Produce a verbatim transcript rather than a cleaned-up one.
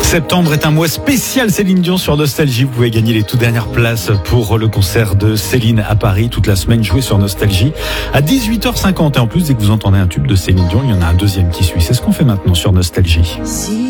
Septembre est un mois spécial Céline Dion sur Nostalgie. Vous pouvez gagner les toutes dernières places pour le concert de Céline à Paris toute la semaine, joué sur Nostalgie à dix-huit heures cinquante. Et en plus, dès que vous entendez un tube de Céline Dion, il y en a un deuxième qui suit. C'est ce qu'on fait maintenant sur Nostalgie.